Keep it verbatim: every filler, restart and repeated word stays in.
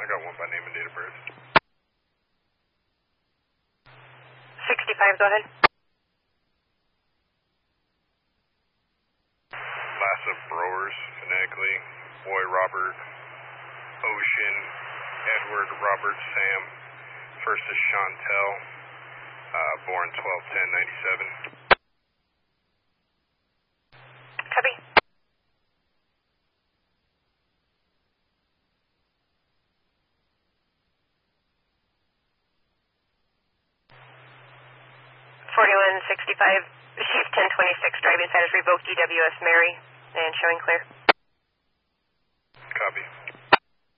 I got one by name and date of birth. sixty-five, go ahead. Last of Browers, phonetically. Boy, Robert, Ocean, Edward, Robert, Sam. First is Chantel, uh, born twelve ten ninety-seven. Copy. forty-one sixty-five, Chief ten twenty-six, driving status revoked, D W S Mary, and showing clear. Copy.